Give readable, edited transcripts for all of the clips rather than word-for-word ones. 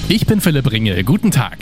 Ich bin Philipp Ringe, guten Tag.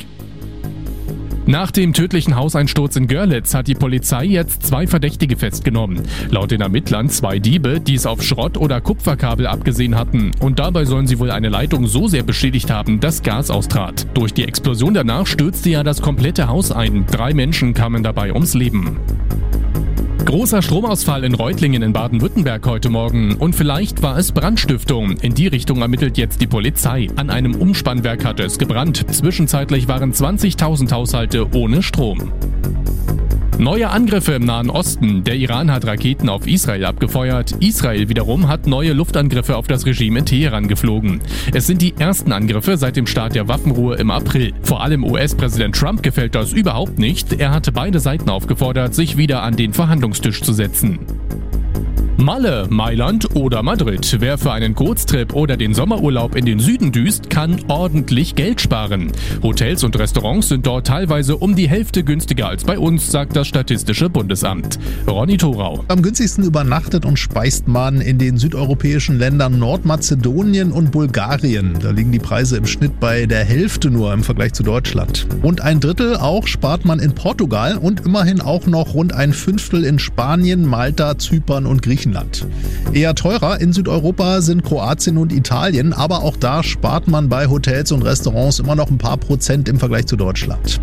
Nach dem tödlichen Hauseinsturz in Görlitz hat die Polizei jetzt 2 Verdächtige festgenommen. Laut den Ermittlern 2 Diebe, die es auf Schrott- oder Kupferkabel abgesehen hatten. Und dabei sollen sie wohl eine Leitung so sehr beschädigt haben, dass Gas austrat. Durch die Explosion danach stürzte ja das komplette Haus ein. 3 Menschen kamen dabei ums Leben. Großer Stromausfall in Reutlingen in Baden-Württemberg heute Morgen. Und vielleicht war es Brandstiftung. In die Richtung ermittelt jetzt die Polizei. An einem Umspannwerk hatte es gebrannt. Zwischenzeitlich waren 20.000 Haushalte ohne Strom. Neue Angriffe im Nahen Osten. Der Iran hat Raketen auf Israel abgefeuert. Israel wiederum hat neue Luftangriffe auf das Regime in Teheran geflogen. Es sind die ersten Angriffe seit dem Start der Waffenruhe im April. Vor allem US-Präsident Trump gefällt das überhaupt nicht. Er hatte beide Seiten aufgefordert, sich wieder an den Verhandlungstisch zu setzen. Malle, Mailand oder Madrid. Wer für einen Kurztrip oder den Sommerurlaub in den Süden düst, kann ordentlich Geld sparen. Hotels und Restaurants sind dort teilweise um die Hälfte günstiger als bei uns, sagt das Statistische Bundesamt. Ronny Thorau. Am günstigsten übernachtet und speist man in den südeuropäischen Ländern Nordmazedonien und Bulgarien. Da liegen die Preise im Schnitt bei der Hälfte nur im Vergleich zu Deutschland. Rund ein Drittel auch spart man in Portugal und immerhin auch noch rund ein Fünftel in Spanien, Malta, Zypern und Griechenland. Eher teurer in Südeuropa sind Kroatien und Italien, aber auch da spart man bei Hotels und Restaurants immer noch ein paar Prozent im Vergleich zu Deutschland.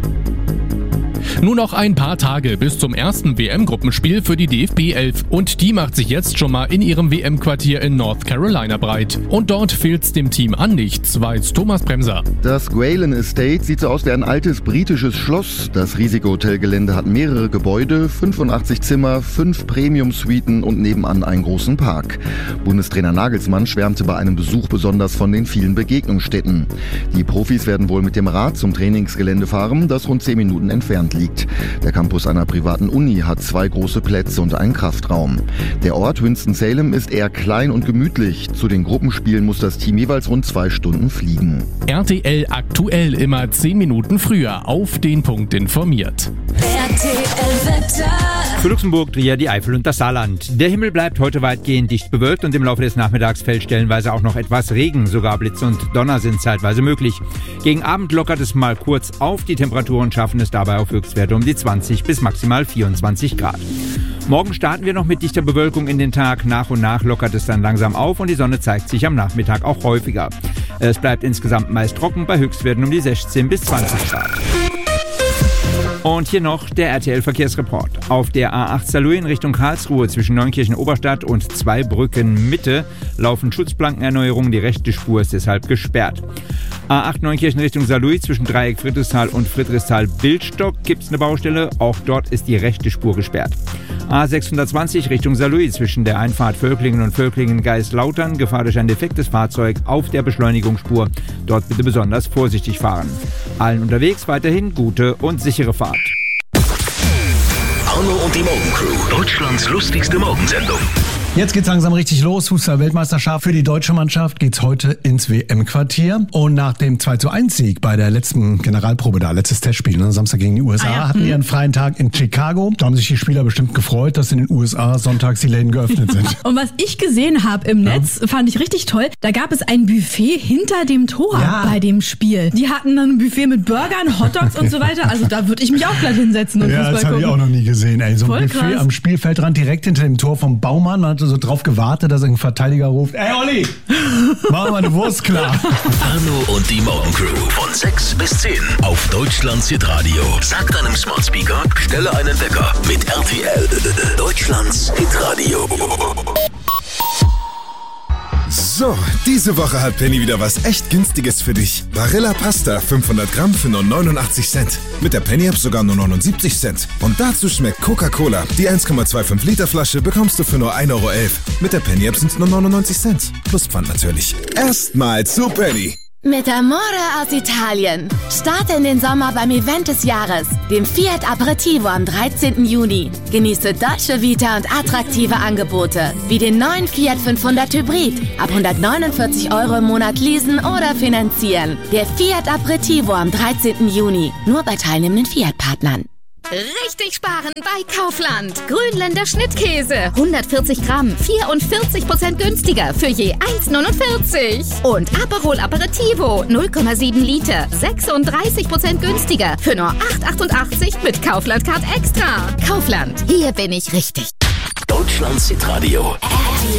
Nur noch ein paar Tage bis zum ersten WM-Gruppenspiel für die DFB 11 und die macht sich jetzt schon mal in ihrem WM-Quartier in North Carolina breit. Und dort fehlt's dem Team an nichts, weiß Thomas Bremser. Das Gwalen Estate sieht so aus wie ein altes britisches Schloss. Das riesige Hotelgelände hat mehrere Gebäude, 85 Zimmer, 5 Premium-Suiten und nebenan einen großen Park. Bundestrainer Nagelsmann schwärmte bei einem Besuch besonders von den vielen Begegnungsstätten. Die Profis werden wohl mit dem Rad zum Trainingsgelände fahren, das rund 10 Minuten entfernt liegt. Der Campus einer privaten Uni hat 2 große Plätze und einen Kraftraum. Der Ort Winston-Salem ist eher klein und gemütlich. Zu den Gruppenspielen muss das Team jeweils rund 2 Stunden fliegen. RTL aktuell immer 10 Minuten früher auf den Punkt informiert. Für Luxemburg, Trier, die Eifel und das Saarland. Der Himmel bleibt heute weitgehend dicht bewölkt und im Laufe des Nachmittags fällt stellenweise auch noch etwas Regen. Sogar Blitz und Donner sind zeitweise möglich. Gegen Abend lockert es mal kurz auf. Die Temperaturen schaffen es dabei auf Höchstwerte um die 20 bis maximal 24 Grad. Morgen starten wir noch mit dichter Bewölkung in den Tag. Nach und nach lockert es dann langsam auf und die Sonne zeigt sich am Nachmittag auch häufiger. Es bleibt insgesamt meist trocken bei Höchstwerten um die 16 bis 20 Grad. Und hier noch der RTL-Verkehrsreport. Auf der A8 Saarlouis in Richtung Karlsruhe zwischen Neunkirchen-Oberstadt und Zweibrücken-Mitte laufen Schutzplankenerneuerungen. Die rechte Spur ist deshalb gesperrt. A8 Neunkirchen Richtung Saarlouis zwischen Dreieck Friedrichsthal und Friedrichsthal-Bildstock gibt es eine Baustelle. Auch dort ist die rechte Spur gesperrt. A620 Richtung Saarlouis zwischen der Einfahrt Völklingen und Völklingen-Geislautern. Gefahr durch ein defektes Fahrzeug auf der Beschleunigungsspur. Dort bitte besonders vorsichtig fahren. Allen unterwegs weiterhin gute und sichere Fahrt. Arno und die Morgencrew. Deutschlands lustigste Morgensendung. Jetzt geht's langsam richtig los. Fußball-Weltmeisterschaft für die deutsche Mannschaft geht's heute ins WM-Quartier. Und nach dem 2:1-Sieg bei der letzten Generalprobe da, letztes Testspiel, ne, Samstag gegen die USA, hatten die einen freien Tag in Chicago. Da haben sich die Spieler bestimmt gefreut, dass in den USA sonntags die Läden geöffnet sind. Und was ich gesehen habe im Netz, fand ich richtig toll. Da gab es ein Buffet hinter dem Tor bei dem Spiel. Die hatten dann ein Buffet mit Burgern, Hotdogs und so weiter. Also da würde ich mich auch gleich hinsetzen und Fußball gucken. Das habe ich auch noch nie gesehen. Ey. So ein Voll Buffet krass. am Spielfeldrand direkt hinter dem Tor vom Baumann. Man hat so drauf gewartet, dass ein Verteidiger ruft: Ey Olli, mach mal eine Wurst klar. Arno und die Morgencrew von 6 bis 10 auf Deutschlands Hitradio. Sag deinem Smart Speaker, stelle einen Wecker mit RTL. Deutschlands Hitradio. So, diese Woche hat Penny wieder was echt Günstiges für dich. Barilla Pasta 500 Gramm für nur 89 Cent. Mit der Penny-App sogar nur 79 Cent. Und dazu schmeckt Coca-Cola. Die 1,25 Liter Flasche bekommst du für nur 1,11 Euro. Mit der Penny-App sind es nur 99 Cent. Plus Pfand natürlich. Erstmal zu Penny. Mit Amore aus Italien. Starte in den Sommer beim Event des Jahres, dem Fiat Aperitivo am 13. Juni. Genieße Dolce Vita und attraktive Angebote, wie den neuen Fiat 500 Hybrid. Ab 149 Euro im Monat leasen oder finanzieren. Der Fiat Aperitivo am 13. Juni. Nur bei teilnehmenden Fiat-Partnern. Richtig sparen bei Kaufland. Grünländer Schnittkäse. 140 Gramm, 44% günstiger für je 1,49. Und Aperol Aperitivo, 0,7 Liter, 36% günstiger für nur 8,88 mit Kaufland Card Extra. Kaufland, hier bin ich richtig. Deutschlands Hitradio. RTL.